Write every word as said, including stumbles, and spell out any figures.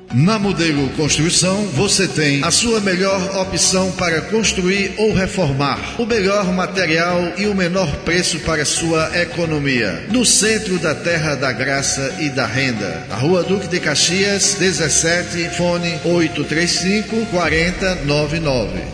Na Modelo Construção, você tem a sua melhor opção para construir ou reformar. O melhor material e o menor preço para sua economia. No centro da Terra da Graça e da Renda. Na Rua Duque de Caxias, dezessete, fone oito três cinco, quatro zero nove nove.